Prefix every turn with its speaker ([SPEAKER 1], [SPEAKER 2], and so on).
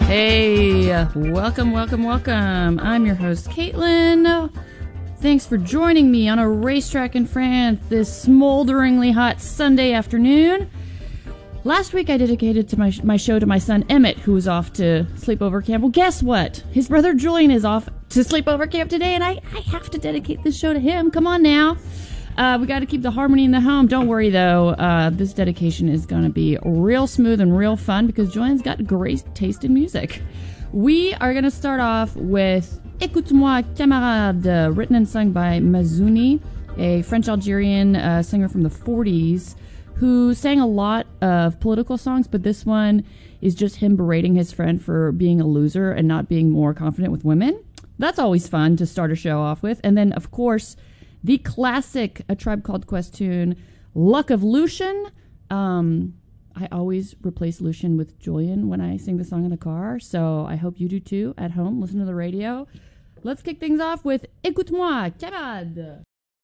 [SPEAKER 1] Hey, welcome. I'm your host, Caitlin. Thanks for joining me on a racetrack in France this smolderingly hot Sunday afternoon. Last week I dedicated to my show to my son Emmett, who was off to sleepover camp. Well, guess what? His brother Julian is off to sleepover camp today, and I have to dedicate this show to him. Come on now. We got to keep the harmony in the home. Don't worry, though. This dedication is going to be real smooth and real fun because Julian's got great taste in music. We are going to start off with Écoute-moi, camarade, written and sung by Mazouni, a French-Algerian singer from the 40s who sang a lot of political songs, but this one is just him berating his friend for being a loser and not being more confident with women. That's always fun to start a show off with. And then, of course, the classic A Tribe Called Quest tune, Luck of Lucian. I always replace Lucian with Julian when I sing the song in the car, so I hope you do too at home. Listen to the radio. Let's kick things off with Écoute-moi, camarade.